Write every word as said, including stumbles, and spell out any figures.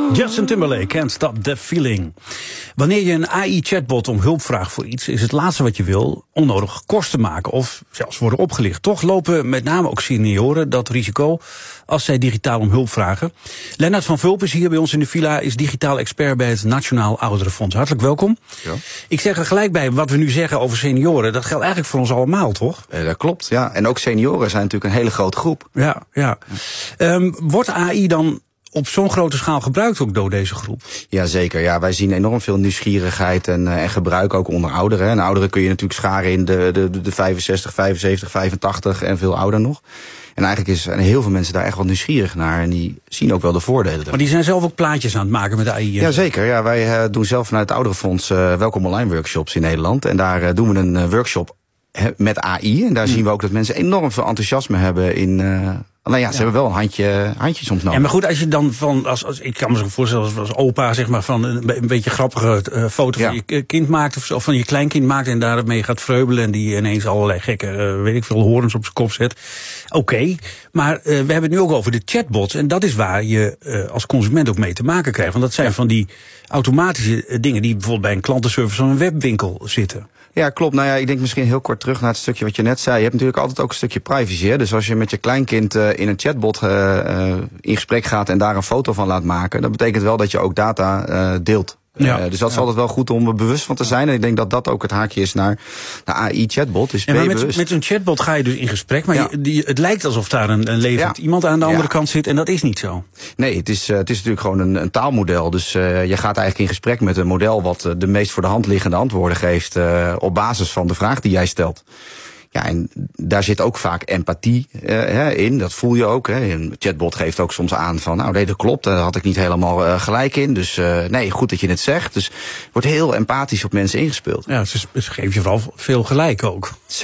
Justin Timberlake, Can't Stop the Feeling. Wanneer je een A I-chatbot om hulp vraagt voor iets, is het laatste wat je wil onnodige kosten maken of zelfs worden opgelicht. Toch lopen met name ook senioren dat risico als zij digitaal om hulp vragen. Lennart van Vulp is hier bij ons in de villa, is digitaal expert bij het Nationaal Ouderenfonds. Hartelijk welkom. Ja. Ik zeg er gelijk bij, wat we nu zeggen over senioren, dat geldt eigenlijk voor ons allemaal, toch? Eh, dat klopt, ja. En ook senioren zijn natuurlijk een hele grote groep. Ja, ja. Um, wordt A I dan op zo'n grote schaal gebruikt ook door deze groep? Jazeker, ja. Wij zien enorm veel nieuwsgierigheid en, uh, en gebruik ook onder ouderen. En ouderen kun je natuurlijk scharen in de, de, de vijfenzestig, vijfenzeventig, vijfentachtig en veel ouder nog. En eigenlijk is heel veel mensen daar echt wel nieuwsgierig naar. En die zien ook wel de voordelen ervan. Maar die zijn zelf ook plaatjes aan het maken met A I? Jazeker, ja. Wij uh, doen zelf vanuit het Ouderenfonds uh, Welkom Online workshops in Nederland. En daar uh, doen we een uh, workshop met A I. En daar hmm. zien we ook dat mensen enorm veel enthousiasme hebben in... Uh, Alleen ja, ze ja. hebben wel een handje, handje soms nodig. Ja, maar goed, als je dan van, als, als, ik kan me zo voorstellen als, als opa, zeg maar, van een, een beetje grappige uh, foto ja. van je kind maakt, of, of van je kleinkind maakt en daarmee gaat vreubelen en die ineens allerlei gekke, uh, weet ik veel, horens op zijn kop zet. Oké, okay, maar uh, we hebben het nu ook over de chatbots en dat is waar je uh, als consument ook mee te maken krijgt. Want dat zijn ja. van die automatische uh, dingen die bijvoorbeeld bij een klantenservice van een webwinkel zitten. Ja, klopt. Nou ja, ik denk misschien heel kort terug naar het stukje wat je net zei. Je hebt natuurlijk altijd ook een stukje privacy. Hè? Dus als je met je kleinkind uh, in een chatbot uh, uh, in gesprek gaat en daar een foto van laat maken, dat betekent wel dat je ook data uh, deelt. Ja, uh, dus dat is ja. altijd wel goed om er bewust van te zijn. En ik denk dat dat ook het haakje is naar de A I-chatbot. Dus ja, maar met, met zo'n chatbot ga je dus in gesprek, maar ja. je, die, het lijkt alsof daar een, een levend ja. iemand aan de andere ja. kant zit en dat is niet zo. Nee, het is, uh, het is natuurlijk gewoon een, een taalmodel. Dus uh, je gaat eigenlijk in gesprek met een model wat uh, de meest voor de hand liggende antwoorden geeft uh, op basis van de vraag die jij stelt. Ja, en daar zit ook vaak empathie uh, hè, in, dat voel je ook. Hè. Een chatbot geeft ook soms aan van, nou nee, dat klopt, daar had ik niet helemaal uh, gelijk in. Dus uh, nee, goed dat je het zegt. Dus wordt heel empathisch op mensen ingespeeld. Ja, ze, ze geven je vooral veel gelijk ook.